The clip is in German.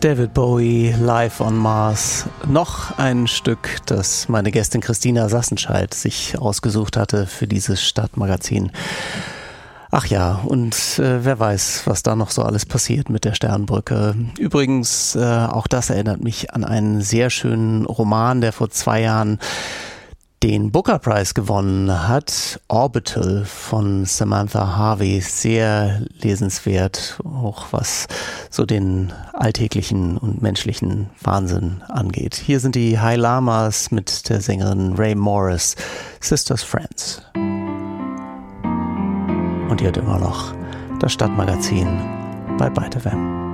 David Bowie live on Mars. Noch ein Stück, das meine Gästin Christina Sassenscheidt sich ausgesucht hatte für dieses Stadtmagazin. Ach ja, und wer weiß, was da noch so alles passiert mit der Sternbrücke. Übrigens, auch das erinnert mich an einen sehr schönen Roman, der vor 2 Jahren den Booker Prize gewonnen hat, Orbital von Samantha Harvey, sehr lesenswert, auch was so den alltäglichen und menschlichen Wahnsinn angeht. Hier sind die High Lamas mit der Sängerin Ray Morris, Sisters Friends. Und ihr hört immer noch das Stadtmagazin bei Byte FM.